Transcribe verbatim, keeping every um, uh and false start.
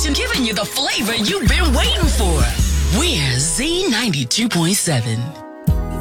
station giving you the flavor you've been waiting for. We're Z ninety-two point seven.